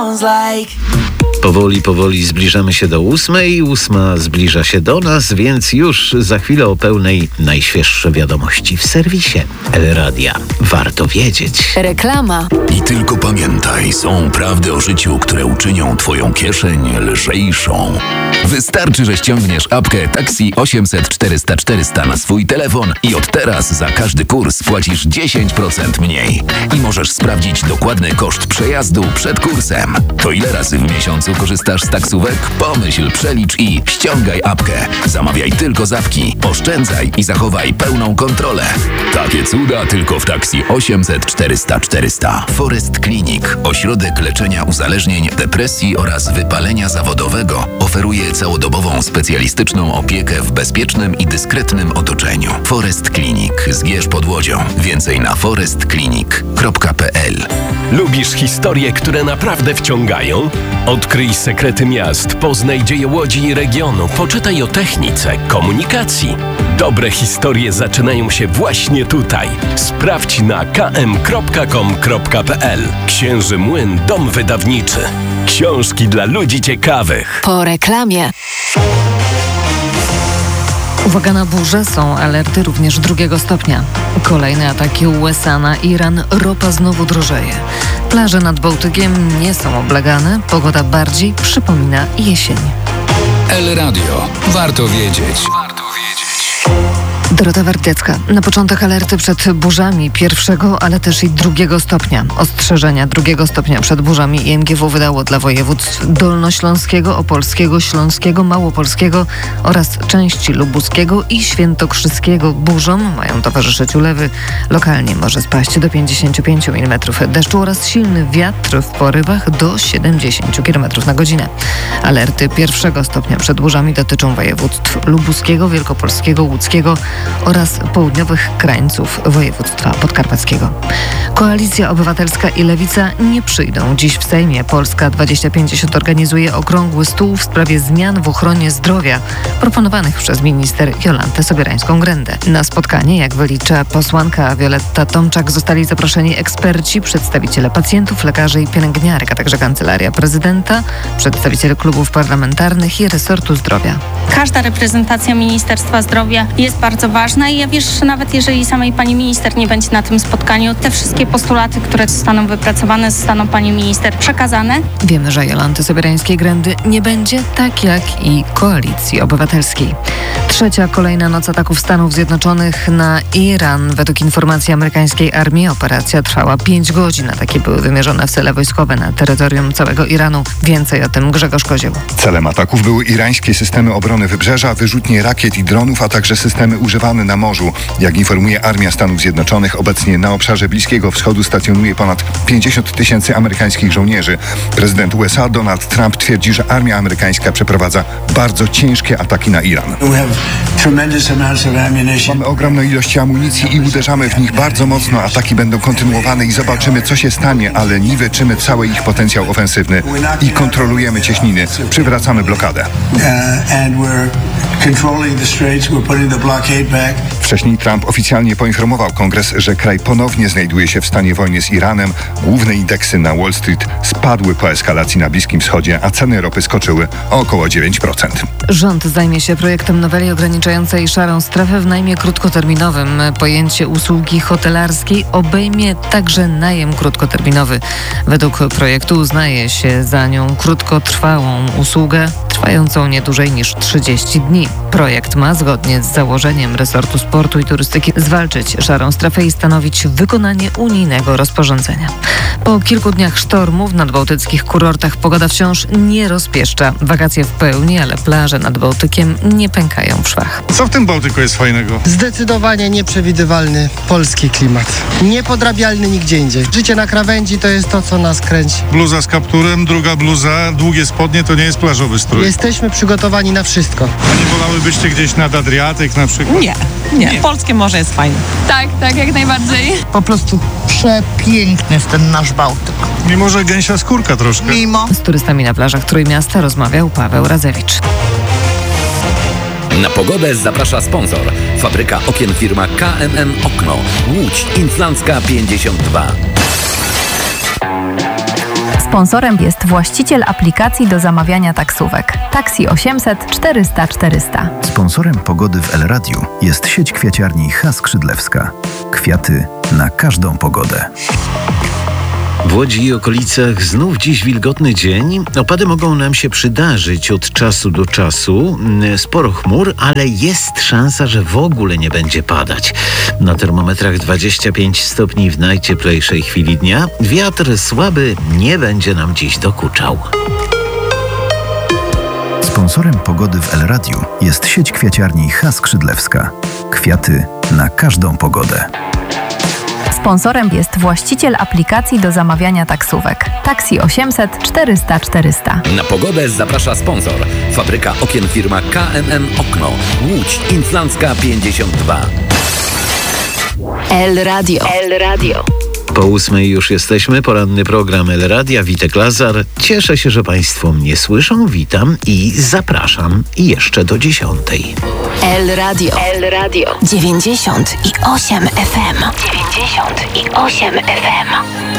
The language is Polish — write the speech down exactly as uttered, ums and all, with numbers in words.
Powoli, powoli zbliżamy się do ósmej, ósma zbliża się do nas, więc już za chwilę o pełnej najświeższe wiadomości w serwisie El Radia. Warto wiedzieć. Reklama. I tylko pamiętaj, są prawdy o życiu, które uczynią twoją kieszeń lżejszą. Wystarczy, że ściągniesz apkę Taxi osiemset czterysta czterysta na swój telefon i od teraz za każdy kurs płacisz dziesięć procent mniej. I możesz sprawdzić dokładny koszt przejazdu przed kursem. To ile razy w miesiącu korzystasz z taksówek? Pomyśl, przelicz i ściągaj apkę. Zamawiaj tylko z apki, oszczędzaj i zachowaj pełną kontrolę. Takie cuda tylko w Taxi osiemset czterysta czterysta. Forest Clinic, ośrodek leczenia uzależnień, depresji oraz wypalenia zawodowego, oferuje całodobową specjalistyczną opiekę w bezpiecznym i dyskretnym otoczeniu. Forest Clinic, Zgierz pod Łodzią. Więcej na forest clinic kropka p l. Lubisz historie, które naprawdę wciągają? Odkryj sekrety miast, poznaj dzieje Łodzi i regionu, poczytaj o technice, komunikacji. Dobre historie zaczynają się właśnie tutaj. Sprawdź na k m kropka com kropka p l. Księży Młyn, dom wydawniczy. Książki dla ludzi ciekawych. Po reklamie. Uwaga na burze, są alerty również drugiego stopnia. Kolejne ataki U S A na Iran, ropa znowu drożeje. Plaże nad Bałtykiem nie są oblegane, pogoda bardziej przypomina jesień. El Radio. Warto wiedzieć. Dorota Wartiecka. Na początek alerty przed burzami pierwszego, ale też i drugiego stopnia. Ostrzeżenia drugiego stopnia przed burzami I M G W wydało dla województw dolnośląskiego, opolskiego, śląskiego, małopolskiego oraz części lubuskiego i świętokrzyskiego. Burzom mają towarzyszyć ulewy. Lokalnie może spaść do pięćdziesiąt pięć milimetrów deszczu oraz silny wiatr w porywach do siedemdziesiąt kilometrów na godzinę. Alerty pierwszego stopnia przed burzami dotyczą województw lubuskiego, wielkopolskiego, łódzkiego oraz południowych krańców województwa podkarpackiego. Koalicja Obywatelska i Lewica nie przyjdą dziś w Sejmie. Polska dwieście pięćdziesiąt organizuje okrągły stół w sprawie zmian w ochronie zdrowia proponowanych przez minister Jolantę Sobierańską-Grendę. Na spotkanie, jak wylicza posłanka Wioletta Tomczak, zostali zaproszeni eksperci, przedstawiciele pacjentów, lekarzy i pielęgniarek, a także Kancelaria Prezydenta, przedstawiciele klubów parlamentarnych i resortu zdrowia. Każda reprezentacja Ministerstwa Zdrowia jest bardzo ważna i ja wierzę, że nawet jeżeli samej pani minister nie będzie na tym spotkaniu, te wszystkie postulaty, które zostaną wypracowane, zostaną pani minister przekazane. Wiemy, że Jolanty Sobierańskiej-Grendy nie będzie, tak jak i Koalicji Obywatelskiej. Trzecia kolejna noc ataków Stanów Zjednoczonych na Iran. Według informacji amerykańskiej armii operacja trwała pięć godzin. Ataki były wymierzone w cele wojskowe na terytorium całego Iranu. Więcej o tym Grzegorz Kozioł. Celem ataków były irańskie systemy obrony wybrzeża, wyrzutnie rakiet i dronów, a także systemy używane na morzu. Jak informuje Armia Stanów Zjednoczonych, obecnie na obszarze Bliskiego Wschodu stacjonuje ponad pięćdziesiąt tysięcy amerykańskich żołnierzy. Prezydent U S A Donald Trump twierdzi, że armia amerykańska przeprowadza bardzo ciężkie ataki na Iran. Mamy ogromne ilości amunicji i uderzamy w nich bardzo mocno. Ataki będą kontynuowane i zobaczymy, co się stanie, ale niweczymy cały ich potencjał ofensywny i kontrolujemy cieśniny. Przywracamy blokadę. Wcześniej Trump oficjalnie poinformował Kongres, że kraj ponownie znajduje się w stanie wojny z Iranem. Główne indeksy na Wall Street spadły po eskalacji na Bliskim Wschodzie, a ceny ropy skoczyły o około dziewięć procent. Rząd zajmie się projektem noweli ograniczającej szarą strefę w najmie krótkoterminowym. Pojęcie usługi hotelarskiej obejmie także najem krótkoterminowy. Według projektu uznaje się za nią krótkotrwałą usługę trwającą nie dłużej niż trzydzieści dni. Projekt ma, zgodnie z założeniem resortu sportu i turystyki, zwalczyć szarą strefę i stanowić wykonanie unijnego rozporządzenia. Po kilku dniach sztormów w nadbałtyckich kurortach pogoda wciąż nie rozpieszcza. Wakacje w pełni, ale plaże nad Bałtykiem nie pękają w szwach. Co w tym Bałtyku jest fajnego? Zdecydowanie nieprzewidywalny polski klimat. Niepodrabialny nigdzie indziej. Życie na krawędzi to jest to, co nas kręci. Bluza z kapturem, druga bluza, długie spodnie to nie jest plażowy strój. Jesteśmy przygotowani na wszystko. A nie wolałybyście gdzieś nad Adriatyk na przykład? Nie, nie. nie. Polskie morze jest fajne. Tak, tak, jak najbardziej. Po prostu przepiękny jest ten nasz Bałtyk. Mimo, że gęsia skórka troszkę. Mimo. Z turystami na plażach Trójmiasta rozmawiał Paweł Radzewicz. Na pogodę zaprasza sponsor. Fabryka okien firma K M M Okno. Łódź Inflancka pięćdziesiąt dwa. Sponsorem jest właściciel aplikacji do zamawiania taksówek. Taksi osiemset czterysta czterysta. Sponsorem pogody w El Radiu jest sieć kwiaciarni H. Skrzydlewska. Kwiaty na każdą pogodę. W Łodzi i okolicach znów dziś wilgotny dzień. Opady mogą nam się przydarzyć od czasu do czasu. Sporo chmur, ale jest szansa, że w ogóle nie będzie padać. Na termometrach dwadzieścia pięć stopni w najcieplejszej chwili dnia. Wiatr słaby nie będzie nam dziś dokuczał. Sponsorem pogody w El Radiu jest sieć kwiaciarni H. Skrzydlewska. Kwiaty na każdą pogodę. Sponsorem jest właściciel aplikacji do zamawiania taksówek. Taksi osiemset czterysta czterysta. Na pogodę zaprasza sponsor. Fabryka okien firma K M M Okno. Łódź Inflancka pięćdziesiąt dwa. El Radio. El Radio. Po ósmej już jesteśmy. Poranny program El Radia. Witek Lazar. Cieszę się, że Państwo mnie słyszą. Witam i zapraszam jeszcze do dziesiątej. El Radio. El Radio. dziewięćdziesiąt i osiem F M. dziewięćdziesiąt i osiem F M.